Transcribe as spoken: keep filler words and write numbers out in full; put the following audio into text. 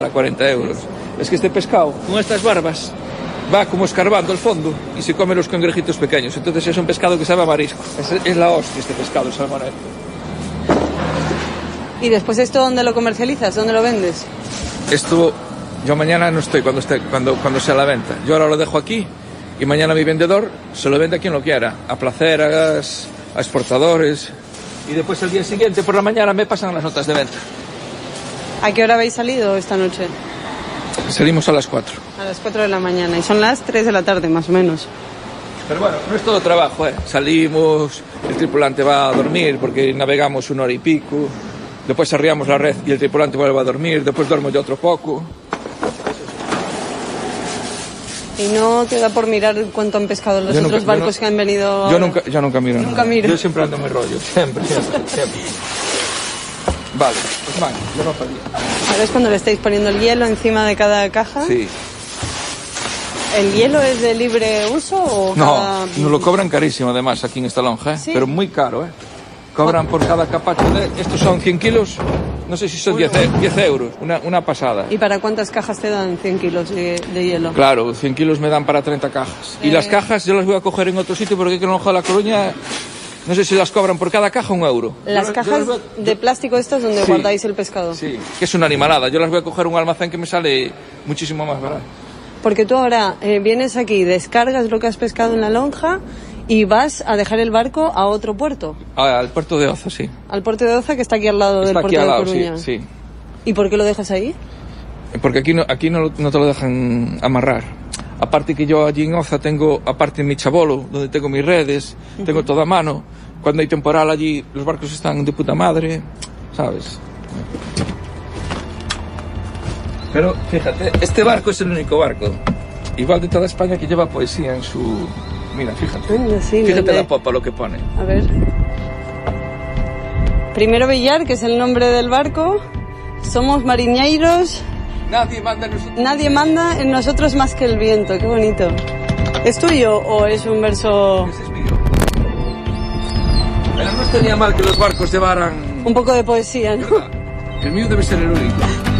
a cuarenta euros. Es que este pescado, con estas barbas, va como escarbando el fondo y se come los cangrejitos pequeños. Entonces es un pescado que sabe a marisco. Es, es la hostia este pescado, el salmonete. ¿Y después esto dónde lo comercializas? ¿Dónde lo vendes? Esto, yo mañana no estoy cuando, esté, cuando, cuando sea la venta. Yo ahora lo dejo aquí y mañana mi vendedor se lo vende a quien lo quiera. A placeras, a exportadores. Y después el día siguiente por la mañana me pasan las notas de venta. ¿A qué hora habéis salido esta noche? Salimos a las cuatro. A las cuatro de la mañana y son las tres de la tarde más o menos. Pero bueno, no es todo trabajo, ¿eh? Salimos, el tripulante va a dormir porque navegamos una hora y pico, después arriamos la red y el tripulante vuelve a dormir, después duermo yo otro poco. ¿Y no te da por mirar cuánto han pescado los yo otros nunca, barcos no, que han venido ahora? Yo nunca, yo nunca miro. Nunca miro. Yo siempre ando en mi rollo, siempre, siempre, siempre. Vale, pues van, yo no perdí. Ahora es cuando le estáis poniendo el hielo encima de cada caja. Sí. ¿El hielo es de libre uso o No, cada...? nos lo cobran carísimo además aquí en esta lonja, ¿eh? ¿Sí? Pero muy caro, ¿eh? Cobran por cada capacho de... Estos son cien kilos, no sé si son diez euros, una, una pasada. ¿Y para cuántas cajas te dan cien kilos de, de hielo? Claro, cien kilos me dan para treinta cajas. Eh... Y las cajas yo las voy a coger en otro sitio porque aquí en la lonja de La Coruña... No sé si las cobran por cada caja un euro. ¿Las yo, cajas yo las... de plástico estas donde sí, guardáis el pescado? Sí, que es una animalada. Yo las voy a coger un almacén que me sale muchísimo más barato. Porque tú ahora eh, vienes aquí, descargas lo que has pescado en la lonja y vas a dejar el barco a otro puerto. Ah, al puerto de Oza, sí. Al puerto de Oza, que está aquí al lado está del puerto al de lado, Coruña. Sí, sí. ¿Y por qué lo dejas ahí? Porque aquí no, aquí no, no te lo dejan amarrar. Aparte que yo allí en Oza tengo, aparte mi chabolo, donde tengo mis redes, uh-huh. tengo toda a mano. Cuando hay temporal allí, los barcos están de puta madre, ¿sabes? Pero fíjate, este barco es el único barco, igual de toda España, que lleva poesía en su... Mira, fíjate. Anda, sí, fíjate la popa lo que pone. A ver. Primero Villar, que es el nombre del barco. Somos mariñeiros. Nadie manda en nosotros. Nadie manda en nosotros más que el viento. Qué bonito. ¿Es tuyo o es un verso...? Ese es mío. Pero no estaría mal que los barcos llevaran... Un poco de poesía, ¿no? ¿Verdad? El mío debe ser el único.